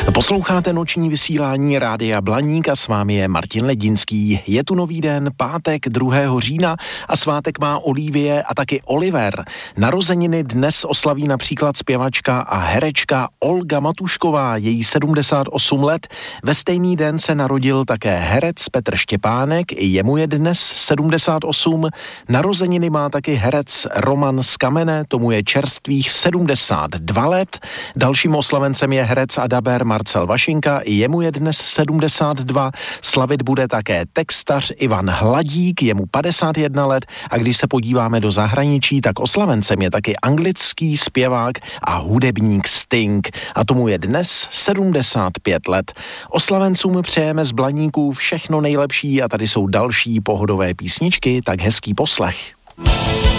Posloucháte noční vysílání Rádia Blaník a s vámi je Martin Ledinský. Je tu nový den, pátek 2. října a svátek má Olivie a taky Oliver. Narozeniny dnes oslaví například zpěvačka a herečka Olga Matušková, její 78 let. Ve stejný den se narodil také herec Petr Štěpánek, jemu je dnes 78. Narozeniny má taky herec Roman z Kamene, tomu je čerstvých 72 let. Dalším oslavencem je herec a dabér Marcel Vašinka, jemu je dnes 72, slavit bude také textař Ivan Hladík, jemu 51 let a když se podíváme do zahraničí, tak oslavencem je taky anglický zpěvák a hudebník Sting a tomu je dnes 75 let. Oslavencům přejeme z Blaníků všechno nejlepší a tady jsou další pohodové písničky, tak hezký poslech.